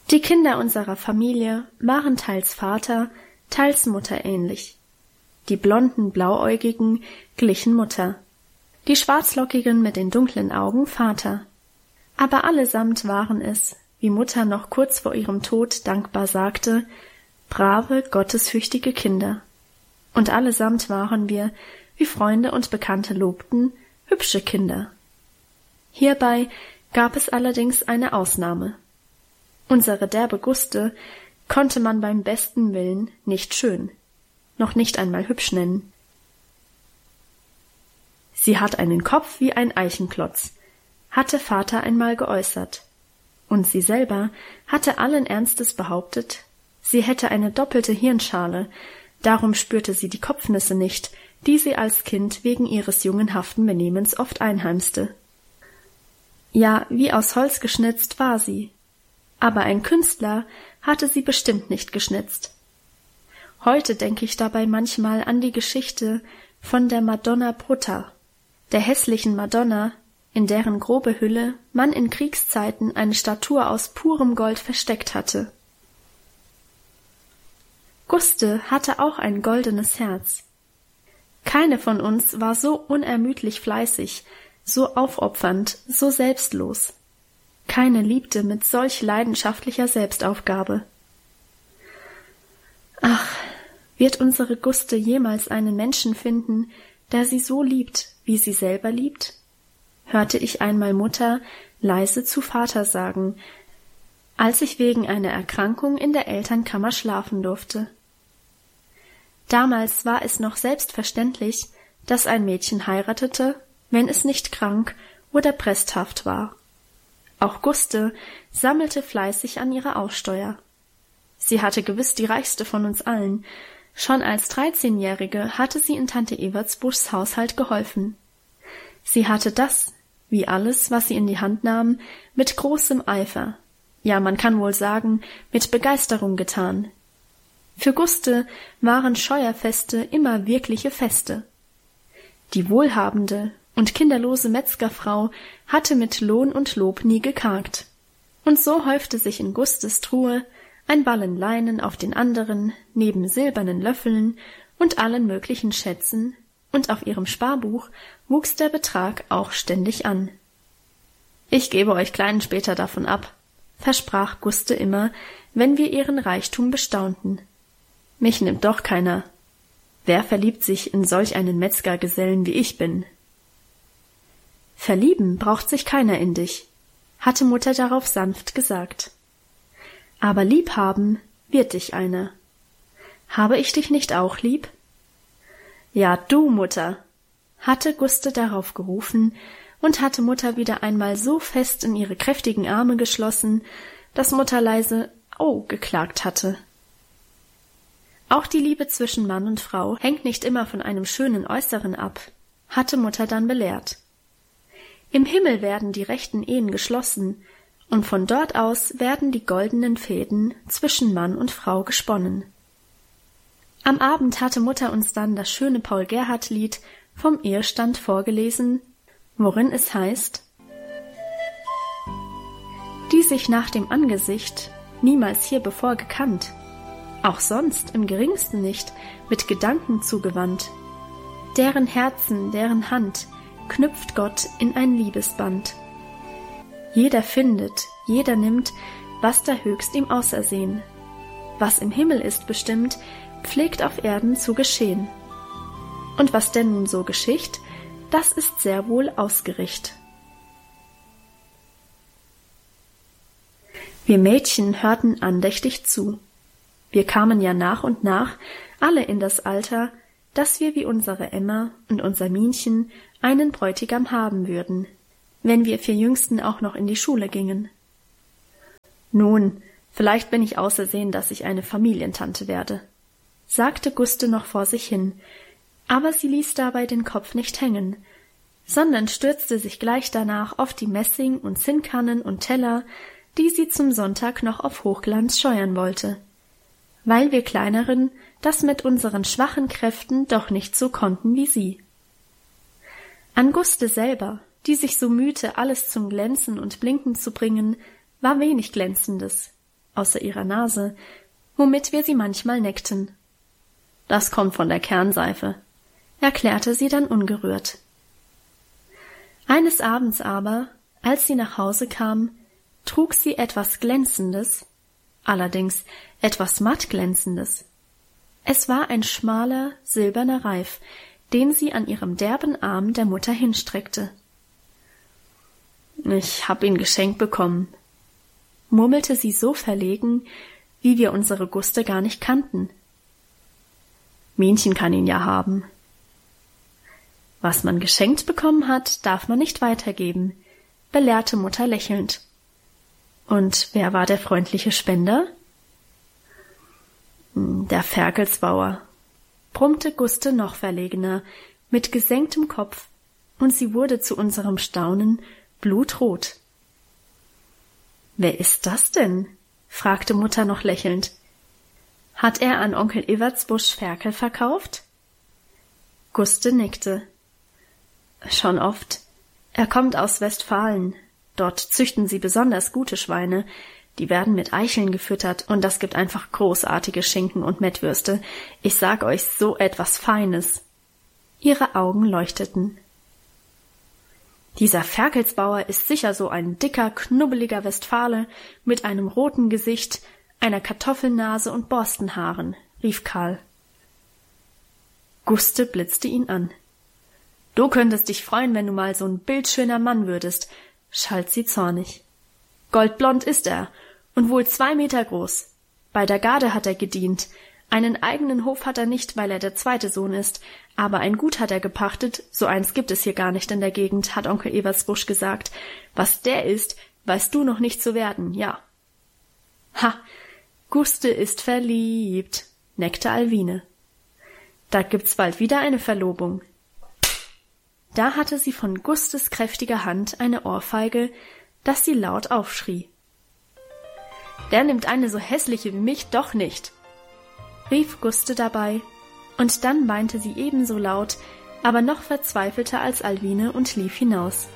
Die Kinder unserer Familie waren teils Vater, teils Mutter ähnlich. Die blonden, blauäugigen glichen Mutter, die schwarzlockigen mit den dunklen Augen Vater. Aber allesamt waren es, wie Mutter noch kurz vor ihrem Tod dankbar sagte, brave, gottesfürchtige Kinder. Und allesamt waren wir, wie Freunde und Bekannte lobten, hübsche Kinder. Hierbei gab es allerdings eine Ausnahme. Unsere derbe Guste konnte man beim besten Willen nicht schön, noch nicht einmal hübsch nennen. Sie hat einen Kopf wie ein Eichenklotz, hatte Vater einmal geäußert. Und sie selber hatte allen Ernstes behauptet, sie hätte eine doppelte Hirnschale, darum spürte sie die Kopfnüsse nicht, die sie als Kind wegen ihres jungenhaften Benehmens oft einheimste. Ja, wie aus Holz geschnitzt war sie, aber ein Künstler hatte sie bestimmt nicht geschnitzt. Heute denke ich dabei manchmal an die Geschichte von der Madonna Brutta, der hässlichen Madonna, in deren grobe Hülle man in Kriegszeiten eine Statue aus purem Gold versteckt hatte. Guste hatte auch ein goldenes Herz. Keine von uns war so unermüdlich fleißig, so aufopfernd, so selbstlos. Keine liebte mit solch leidenschaftlicher Selbstaufgabe. Ach, wird unsere Guste jemals einen Menschen finden, der sie so liebt, wie sie selber liebt? Hörte ich einmal Mutter leise zu Vater sagen, als ich wegen einer Erkrankung in der Elternkammer schlafen durfte. Damals war es noch selbstverständlich, dass ein Mädchen heiratete, wenn es nicht krank oder bresthaft war. Auch Guste sammelte fleißig an ihrer Aussteuer. Sie hatte gewiss die reichste von uns allen. Schon als 13-Jährige hatte sie in Tante Evertsbuschs Haushalt geholfen. Sie hatte das, wie alles, was sie in die Hand nahm, mit großem Eifer, ja, man kann wohl sagen, mit Begeisterung getan. Für Guste waren Scheuerfeste immer wirkliche Feste. Die wohlhabende und kinderlose Metzgerfrau hatte mit Lohn und Lob nie gekargt. Und so häufte sich in Gustes Truhe ein Ballen Leinen auf den anderen, neben silbernen Löffeln und allen möglichen Schätzen, und auf ihrem Sparbuch wuchs der Betrag auch ständig an. »Ich gebe euch Kleinen später davon ab«, versprach Guste immer, wenn wir ihren Reichtum bestaunten. »Mich nimmt doch keiner. Wer verliebt sich in solch einen Metzgergesellen, wie ich bin?« »Verlieben braucht sich keiner in dich«, hatte Mutter darauf sanft gesagt. »Aber liebhaben wird dich einer. Habe ich dich nicht auch lieb?« »Ja, du, Mutter«, hatte Guste darauf gerufen und hatte Mutter wieder einmal so fest in ihre kräftigen Arme geschlossen, dass Mutter leise »Au« geklagt hatte. Auch die Liebe zwischen Mann und Frau hängt nicht immer von einem schönen Äußeren ab, hatte Mutter dann belehrt. Im Himmel werden die rechten Ehen geschlossen, und von dort aus werden die goldenen Fäden zwischen Mann und Frau gesponnen. Am Abend hatte Mutter uns dann das schöne Paul-Gerhardt-Lied vom Ehestand vorgelesen, worin es heißt: Die sich nach dem Angesicht niemals hier bevor gekannt, auch sonst im geringsten nicht mit Gedanken zugewandt, deren Herzen, deren Hand knüpft Gott in ein Liebesband. Jeder findet, jeder nimmt, was da höchst ihm ausersehen. Was im Himmel ist bestimmt, pflegt auf Erden zu geschehen. Und was denn nun so geschicht, das ist sehr wohl ausgericht. Wir Mädchen hörten andächtig zu. Wir kamen ja nach und nach alle in das Alter, dass wir wie unsere Emma und unser Minchen einen Bräutigam haben würden, wenn wir 4 Jüngsten auch noch in die Schule gingen. Nun, vielleicht bin ich ausersehen, dass ich eine Familientante werde, sagte Guste noch vor sich hin, aber sie ließ dabei den Kopf nicht hängen, sondern stürzte sich gleich danach auf die Messing- und Zinnkannen und Teller, die sie zum Sonntag noch auf Hochglanz scheuern wollte, weil wir Kleineren das mit unseren schwachen Kräften doch nicht so konnten wie sie. An Guste selber, die sich so mühte, alles zum Glänzen und Blinken zu bringen, war wenig Glänzendes, außer ihrer Nase, womit wir sie manchmal neckten. Das kommt von der Kernseife, erklärte sie dann ungerührt. Eines Abends aber, als sie nach Hause kam, trug sie etwas Glänzendes, allerdings etwas mattglänzendes. Es war ein schmaler, silberner Reif, den sie an ihrem derben Arm der Mutter hinstreckte. »Ich hab ihn geschenkt bekommen«, murmelte sie so verlegen, wie wir unsere Guste gar nicht kannten. »Minchen kann ihn ja haben.« »Was man geschenkt bekommen hat, darf man nicht weitergeben«, belehrte Mutter lächelnd. »Und wer war der freundliche Spender?« »Der Ferkelsbauer«, brummte Guste noch verlegener, mit gesenktem Kopf, und sie wurde zu unserem Staunen blutrot. »Wer ist das denn?« fragte Mutter noch lächelnd. »Hat er an Onkel Everts Busch Ferkel verkauft?« Guste nickte. »Schon oft. Er kommt aus Westfalen. Dort züchten sie besonders gute Schweine. Die werden mit Eicheln gefüttert, und das gibt einfach großartige Schinken und Mettwürste. Ich sag euch, so etwas Feines.« Ihre Augen leuchteten. »Dieser Ferkelsbauer ist sicher so ein dicker, knubbeliger Westfale mit einem roten Gesicht, einer Kartoffelnase und Borstenhaaren«, rief Karl. Guste blitzte ihn an. »Du könntest dich freuen, wenn du mal so ein bildschöner Mann würdest«, schalt sie zornig. »Goldblond ist er und wohl 2 Meter groß. Bei der Garde hat er gedient. Einen eigenen Hof hat er nicht, weil er der zweite Sohn ist, aber ein Gut hat er gepachtet, so eins gibt es hier gar nicht in der Gegend, hat Onkel Everts Busch gesagt. Was der ist, weißt du noch nicht zu werden, ja.« »Ha, Guste ist verliebt«, neckte Alwine. »Da gibt's bald wieder eine Verlobung.« Da hatte sie von Gustes kräftiger Hand eine Ohrfeige, dass sie laut aufschrie. »Der nimmt eine so hässliche wie mich doch nicht«, rief Guste dabei, und dann weinte sie ebenso laut, aber noch verzweifelter als Alwine und lief hinaus.